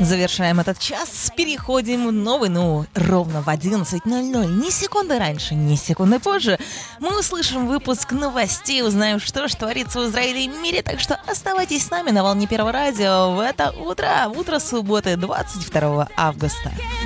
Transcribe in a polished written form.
Завершаем этот час, переходим в новину. Ровно в 11:00, ни секунды раньше, ни секунды позже, мы услышим выпуск новостей, узнаем, что же творится в Израиле и мире, так что оставайтесь с нами на волне Первого радио в это утро субботы, 22 августа.